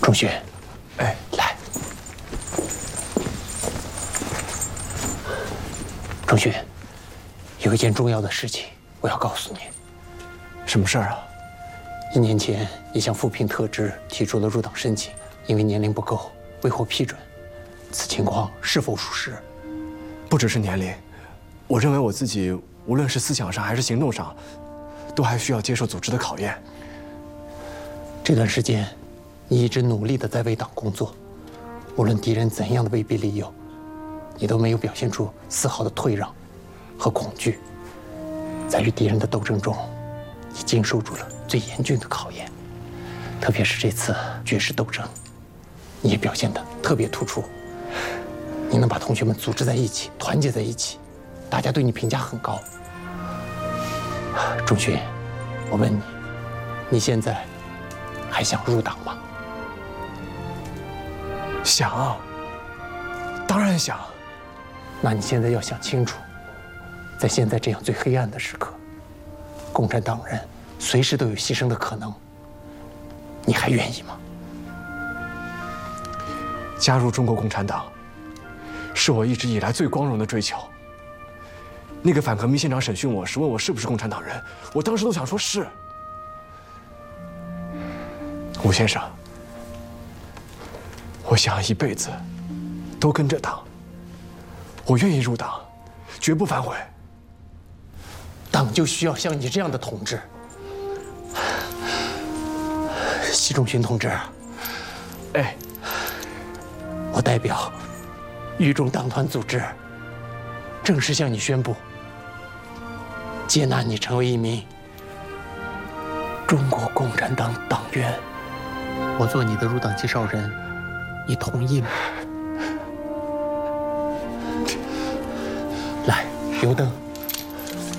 仲勋， 哎， 来。仲勋，有一件重要的事情我要告诉你。 什么事儿啊 ？1年前，你向富平特支提出了入党申请，因为年龄不够，未获批准。此情况是否属实？ 不只是年龄，我认为我自己无论是思想上还是行动上，都还需要接受组织的考验。 这段时间，你一直努力地在为党工作，无论敌人怎样的威逼利诱，你都没有表现出丝毫的退让和恐惧。在与敌人的斗争中，你经受住了最严峻的考验，特别是这次绝食斗争，你也表现得特别突出。你能把同学们组织在一起，团结在一起，大家对你评价很高。仲勋，我问你，你现在还想入党吗？ 想，当然想。 那你现在要想清楚，在现在这样最黑暗的时刻，共产党人随时都有牺牲的可能，你还愿意吗？ 加入中国共产党，是我一直以来最光荣的追求。那个反革命现场审讯我时，问我是不是共产党人，我当时都想说是。吴先生，我想一辈子都跟着党，我愿意入党，绝不反悔。 党就需要像你这样的同志。习仲勋同志， 哎， 我代表豫中党团组织正式向你宣布，接纳你成为一名中国共产党党员。我做你的入党介绍人，你同意吗？来，油灯。